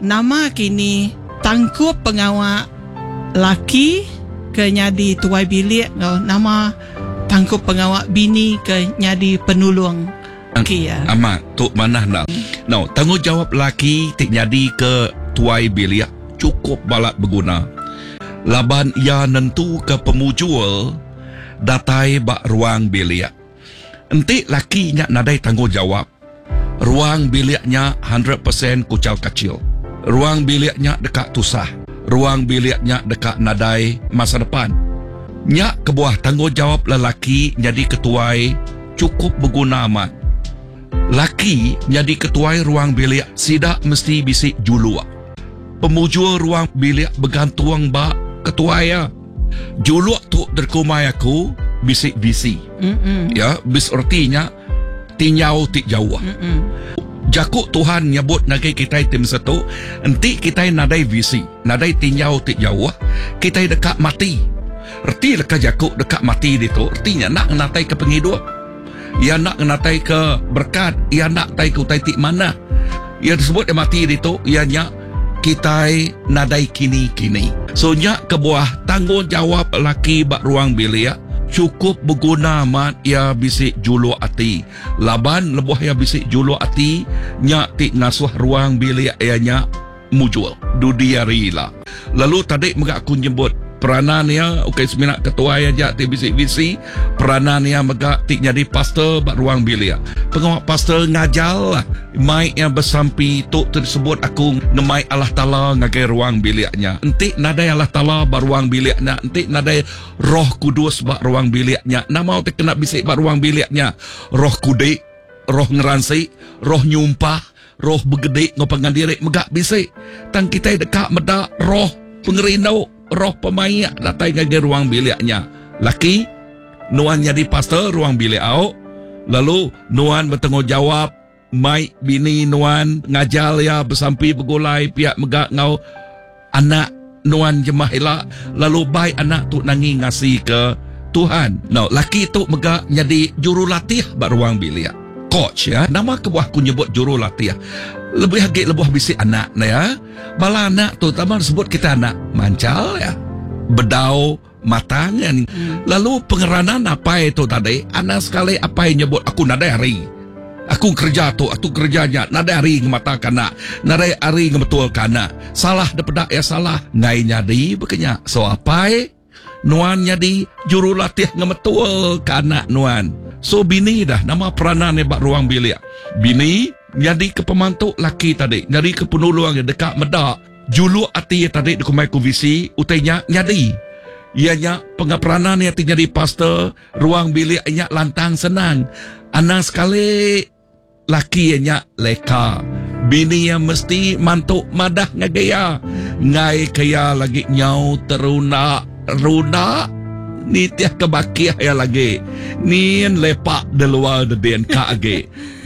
nama kini tangkup pengawal laki ke nyadi tuai bilik, nama tangkup pengawal bini ke nyadi penulung. Okay, ya. Amat tok mana nak. Now, tanggungjawab laki tik nyadi ke tuai bilik cukup balak berguna. Laban ia nentu ke pemujul datai bak ruang bilik. Entik laki nya nadai tanggungjawab. Ruang biliknya 100% kucal kecil. Ruang biliknya dekat tusah. Ruang biliknya dekat nadai masa depan. Nya kebuah tanggungjawab lelaki jadi ketuai cukup berguna amat. Laki jadi ketuai ruang bilik sidak mesti bisik julua. Pemujul ruang bilik bergantung bak ketuai ya. Julua tu derkumai aku bisik visi. Ya, bis artinya tinyau tik jauh. Jakuk Tuhan nyebut nagai kita tim satu, enti kita nadai visi, nadai tinyau tik jauh, kita dekat mati. Erti leka jakuk dekat mati itu, artinya nak natai ke penghidup. Ia nak natai ke berkat, ia nak tai ke tik mana. Ia disebut mati itu, ianya kita nadai kini-kini. So nyak kebuah tanggungjawab laki bak ruang bilik cukup berguna mat ia bisik julu ati. Laban lebuh ia bisik julu ati nyak tik ngasuh ruang bilik ianya mujul dudiari lah. Lalu tadi megak aku nyebut peranan ia okay seminak ketua aja tik bisik visi peranan ia megak tik jadi pastor bak ruang bilik. Pengawal pastor ngajal lah mai yang bersampi tok tersebut aku ngemai Allah Ta'ala ngagai ruang biliknya. Entik nadai Allah Ta'ala bak ruang biliknya, entik nadai Roh Kudus bak ruang biliknya. Nama tu kena bisik bak ruang biliknya. Roh kudik, roh ngeransi, roh nyumpah, roh bergedik ngopangan diri megak bisik. Tang kita dekat medak roh pengerindau, roh pemayak datai ngagai ruang biliknya. Laki nuan jadi pastor ruang bilik au. Lalu nuan bertanggungjawab mai bini nuan ngajal ya bersampi bergulai pihak megak ngau anak nuan jemahilah. Lalu baik anak tu nangi ngasih ke Tuhan. Now laki tu megak jadi jurulatih bak ruang bilik. Coach ya. Nama kebuah ku nyebut jurulatih. Lebih hagik lebuh bisik anak na ya. Bala anak tu taman sebut kita anak mancal ya. Bedau matangan. Lalu pengeranan apa itu tadi? Anak sekali apa yang nyebut aku nadai hari. Aku kerja tu, aku kerjanya nadai hari ngemata kana, nadai hari ngebetul kana. Salah daripada ya salah. Ngai nyadi bekenya. So apa? Nuan nyadi jurulatih ngebetul kana nuan. So bini dah nama peranan bak ruang bilik. Bini nyadi ke pemantuk laki tadi, nyadi ke penulung yang dekat medak. Julu ati tadi dikumai ku visi utainya nyadi. Ianya pengaperanan yang jadi pastor ruang bilik ianya lantang senang. Anak sekali laki ianya leka. Bini yang mesti mantuk madah ngagaya. Ngai kaya lagi nyau teruna runa. Ni tiah kebakiah ya lagi. Ni lepak de luar de den ka age.